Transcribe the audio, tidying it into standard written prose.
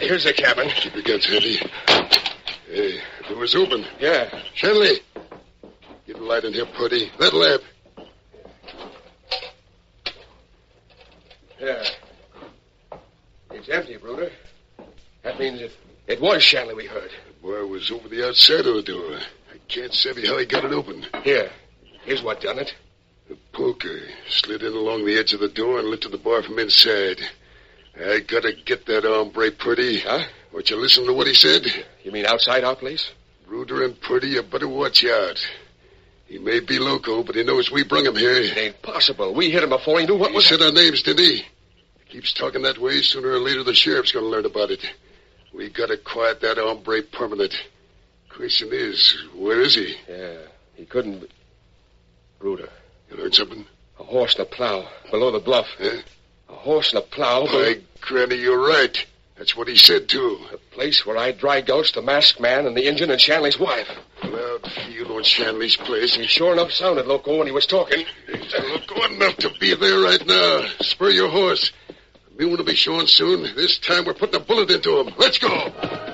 Here's the cabin. Keep your guns handy. Hey, the door's open. Yeah. Shanley, get a light in here, Purdy. That lamp. Yeah. It's empty, Bruder. That means it was Shanley we heard. The boy was over the outside of the door. I can't savvy how he got it open. Here's what done it. The poker slid in along the edge of the door and lifted the bar from inside. I gotta get that hombre, Purdy. Huh? Won't you listen to what he said? You mean outside our place? Bruder and Purdy, you better watch out. He may be loco, but he knows we brung him here. It ain't possible. We hit him before he knew what He was... said our names, didn't he? Keeps talking that way. Sooner or later, the sheriff's gonna learn about it. We gotta quiet that hombre permanent. Question is, where is he? Yeah, he couldn't... Bruder. You learned something? A horse and a plow below the bluff. Huh? A horse and a plow... By granny, you're right. That's what he said, too. The place where I dry gulched the masked man and the Injun and Shanley's wife. Well, you know Shanley's place. He sure enough sounded loco when he was talking. He's loco enough to be there right now. Spur your horse. The moon will be showing soon. This time we're putting a bullet into him. Let's go.